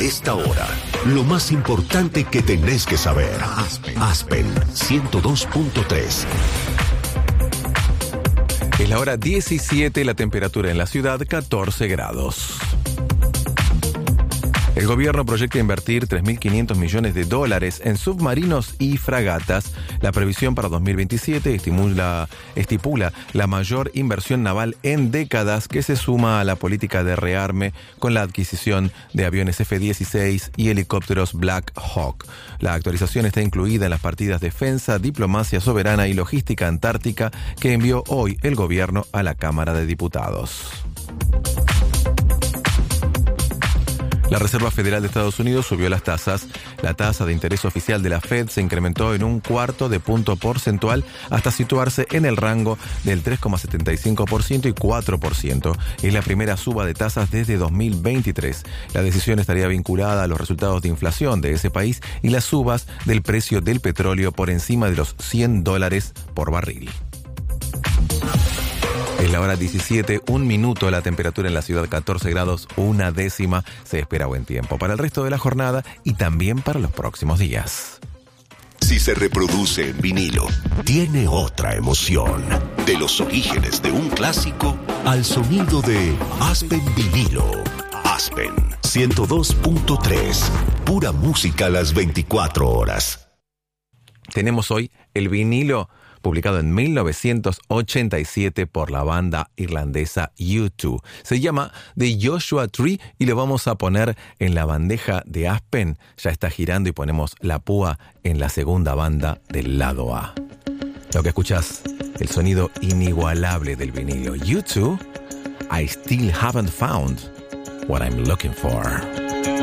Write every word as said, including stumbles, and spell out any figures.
esta hora, lo más importante que tenés que saber. Aspen, Aspen ciento dos punto tres. Es la hora diecisiete, la temperatura en la ciudad catorce grados. El gobierno proyecta invertir tres mil quinientos millones de dólares en submarinos y fragatas. La previsión para dos mil veintisiete estimula, estipula la mayor inversión naval en décadas, que se suma a la política de rearme con la adquisición de aviones F dieciséis y helicópteros Black Hawk. La actualización está incluida en las partidas Defensa, Diplomacia Soberana y Logística Antártica que envió hoy el gobierno a la Cámara de Diputados. La Reserva Federal de Estados Unidos subió las tasas. La tasa de interés oficial de la Fed se incrementó en un cuarto de punto porcentual hasta situarse en el rango del tres coma setenta y cinco por ciento y cuatro por ciento. Es la primera suba de tasas desde dos mil veintitrés. La decisión estaría vinculada a los resultados de inflación de ese país y las subas del precio del petróleo por encima de los cien dólares por barril. Es la hora diecisiete, un minuto, la temperatura en la ciudad catorce grados, una décima. Se espera buen tiempo para el resto de la jornada y también para los próximos días. Si se reproduce en vinilo, tiene otra emoción. De los orígenes de un clásico al sonido de Aspen Vinilo. Aspen ciento dos punto tres. Pura música a las veinticuatro horas. Tenemos hoy el vinilo publicado en mil novecientos ochenta y siete por la banda irlandesa U dos. Se llama The Joshua Tree y lo vamos a poner en la bandeja de Aspen. Ya está girando y ponemos la púa en la segunda banda del lado A. Lo que escuchás, el sonido inigualable del vinilo. U dos, I Still Haven't Found What I'm Looking For.